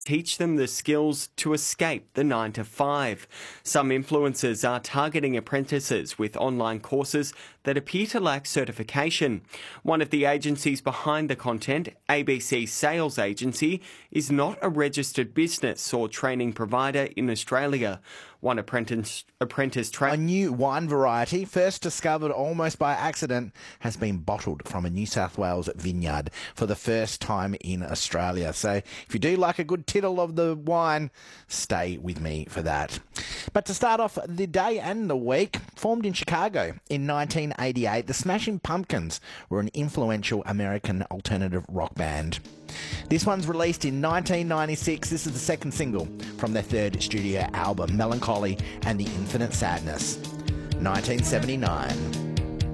teach them the skills to escape the 9 to 5. Some influencers are targeting apprentices with online courses that appear to lack certification. One of the agencies behind the content, ABC Sales Agency, is not a registered business or training provider in Australia. One apprentice A new wine variety, first discovered almost by accident, has been bottled from a New South Wales vineyard for the first time in Australia. So if you do like a good tittle of the wine, stay with me for that. But to start off the day and the week, formed in Chicago in 1988, the Smashing Pumpkins were an influential American alternative rock band. This one's released in 1996. This is the second single from their third studio album, Melancholy and the Infinite Sadness, 1979.